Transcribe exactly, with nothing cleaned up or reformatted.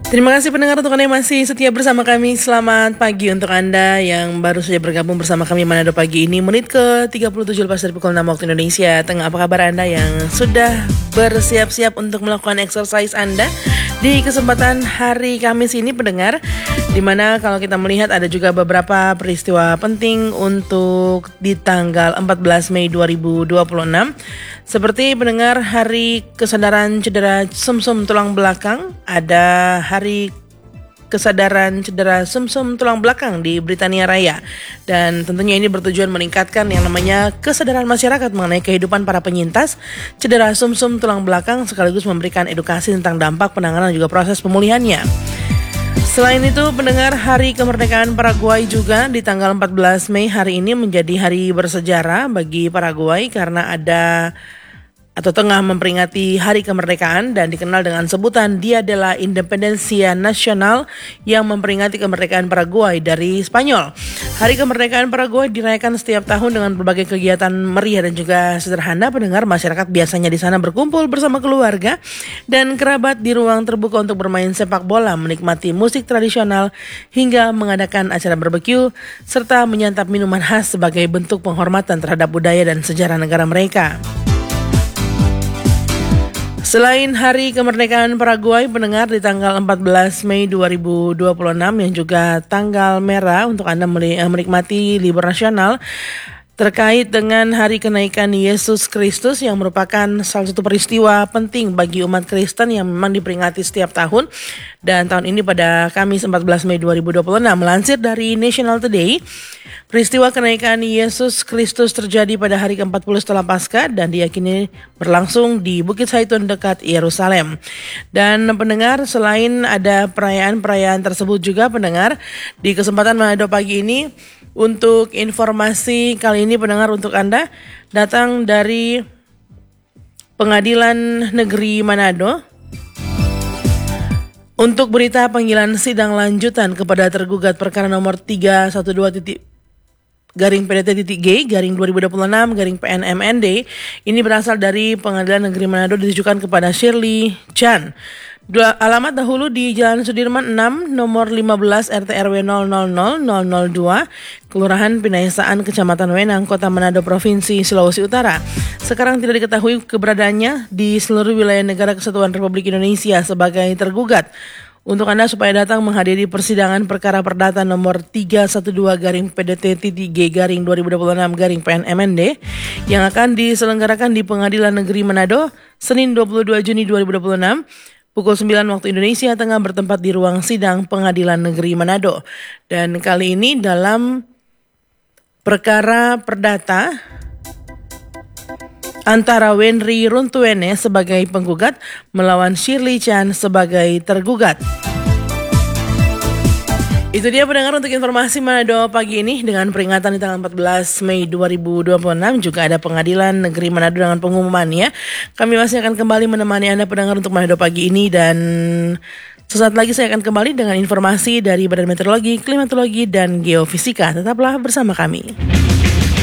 Terima kasih pendengar untuk Anda yang masih setia bersama kami. Selamat pagi untuk Anda yang baru saja bergabung bersama kami Manado pagi ini. Menit ke tiga puluh tujuh lepas dari pukul enam waktu Indonesia Tengah. Apa kabar Anda yang sudah bersiap-siap untuk melakukan exercise Anda di kesempatan hari Kamis ini pendengar? Dimana kalau kita melihat ada juga beberapa peristiwa penting untuk di tanggal empat belas Mei dua ribu dua puluh enam. Seperti pendengar hari kesadaran cedera sumsum tulang belakang, ada hari kesadaran cedera sumsum tulang belakang di Britania Raya. Dan tentunya ini bertujuan meningkatkan yang namanya kesadaran masyarakat mengenai kehidupan para penyintas cedera sumsum tulang belakang sekaligus memberikan edukasi tentang dampak penanganan dan juga proses pemulihannya. Selain itu, pendengar hari kemerdekaan Paraguay juga di tanggal empat belas Mei hari ini menjadi hari bersejarah bagi Paraguay karena ada atau tengah memperingati hari kemerdekaan dan dikenal dengan sebutan Dia de la Independencia Nacional yang memperingati kemerdekaan Paraguay dari Spanyol. Hari kemerdekaan Paraguay dirayakan setiap tahun dengan berbagai kegiatan meriah dan juga sederhana. Pendengar, masyarakat biasanya di sana berkumpul bersama keluarga dan kerabat di ruang terbuka untuk bermain sepak bola, menikmati musik tradisional hingga mengadakan acara barbeque serta menyantap minuman khas sebagai bentuk penghormatan terhadap budaya dan sejarah negara mereka. Selain hari kemerdekaan Paraguay, pendengar, di tanggal empat belas Mei dua ribu dua puluh enam yang juga tanggal merah untuk Anda menikmati libur nasional terkait dengan hari kenaikan Yesus Kristus yang merupakan salah satu peristiwa penting bagi umat Kristen yang memang diperingati setiap tahun. Dan tahun ini pada Kamis empat belas Mei dua ribu dua puluh enam, melansir dari National Today, peristiwa kenaikan Yesus Kristus terjadi pada hari keempat puluh setelah Paskah dan diyakini berlangsung di Bukit Zaitun dekat Yerusalem. Dan pendengar, selain ada perayaan-perayaan tersebut juga pendengar, di kesempatan Manado pagi ini untuk informasi kali ini pendengar untuk Anda datang dari Pengadilan Negeri Manado. Untuk berita panggilan sidang lanjutan kepada tergugat perkara nomor tiga satu dua garing P D T titik G garing dua ribu dua puluh enam garing P N M N D ini berasal dari Pengadilan Negeri Manado ditujukan kepada Shirley Chan. Dua, alamat dahulu di Jalan Sudirman enam nomor lima belas R T R W nol nol nol nol nol dua Kelurahan Pinaisaan Kecamatan Wenang Kota Manado Provinsi Sulawesi Utara. Sekarang tidak diketahui keberadaannya di seluruh wilayah negara Kesatuan Republik Indonesia sebagai tergugat. Untuk Anda supaya datang menghadiri persidangan perkara perdata nomor tiga satu dua garing P D T titik G garing dua ribu dua puluh enam garing P N M N D yang akan diselenggarakan di Pengadilan Negeri Manado Senin dua puluh dua Juni dua ribu dua puluh enam pukul sembilan waktu Indonesia Tengah bertempat di ruang sidang Pengadilan Negeri Manado. Dan kali ini dalam perkara perdata antara Wenry Runtuene sebagai penggugat melawan Shirley Chan sebagai tergugat. Itu dia pendengar untuk informasi Manado pagi ini dengan peringatan di tanggal empat belas Mei dua ribu dua puluh enam juga ada Pengadilan Negeri Manado dengan pengumumannya. Kami masih akan kembali menemani Anda pendengar untuk Manado pagi ini dan sesaat lagi saya akan kembali dengan informasi dari Badan Meteorologi, Klimatologi dan Geofisika. Tetaplah bersama kami.